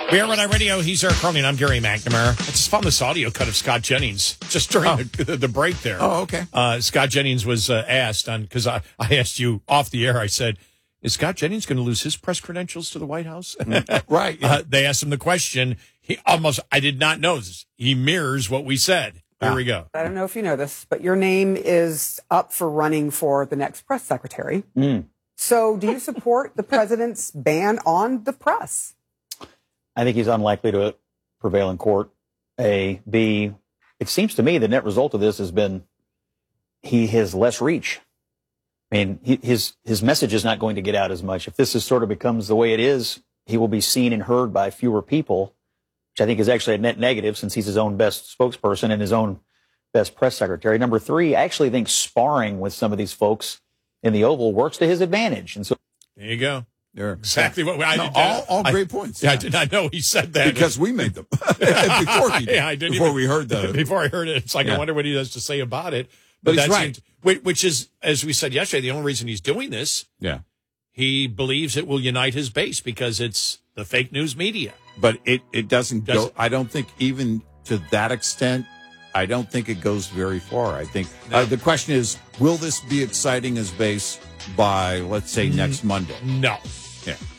We are Red Eye Radio. He's Eric Carly, and I'm Gary McNamara. I just found this audio cut of Scott Jennings just during the break there. Oh, okay. Scott Jennings was asked because I asked you off the air. I said, "Is Scott Jennings going to lose his press credentials to the White House?" Right. Yeah. They asked him the question. I did not know this. He mirrors what we said. Here we go. I don't know if you know this, but your name is up for running for the next press secretary. So do you support the president's ban on the press? I think he's unlikely to prevail in court. A. B. It seems to me the net result of this has been he has less reach. I mean, his message is not going to get out as much. If this is sort of becomes the way it is, he will be seen and heard by fewer people, which I think is actually a net negative since he's his own best spokesperson and his own best press secretary. Number three, I actually think sparring with some of these folks in the Oval works to his advantage. And so there you go. They're exactly what I did. All great points. Yeah. I did not know he said that because we made them before he did. Yeah, I didn't. Before we heard before I heard it, it's like I wonder what he has to say about it. But he's right. Which is, as we said yesterday, the only reason he's doing this. Yeah, he believes it will unite his base because it's the fake news media. But it doesn't go. I don't think even to that extent. I don't think it goes very far. I think the question is, will this be exciting his base by, let's say, next Monday? No. Yeah.